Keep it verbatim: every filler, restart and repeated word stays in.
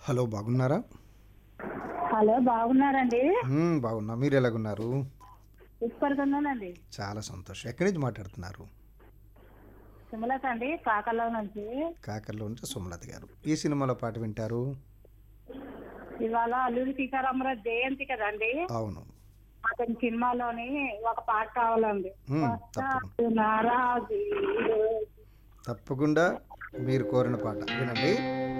Hello బాగున్నారా? Hello బాగున్నారండి. హ్మ్. బాగున్నా. మీరెలాగున్నారు? సూపర్‌గా ఉన్నానండి. చాలా సంతోషం. ఎక్కడి నుంచి మాట్లాడుతున్నారు? సుమలత అండి కాకర్ల నుంచి. కాకర్లో నుంచి సుమలత గారు. ఏ సినిమాలో పాట వింటారు? ఇవాళ అల్లూరి సీతారామరాజు జయంతి కదండి. అవును. అతని సినిమాలోని ఒక పాట కావాలండి. హ్మ్. తప్పకుండా. వస్తాడు నారాజు ఈ రోజు. తప్పకుండా మీరు కోరిన పాట వినండి.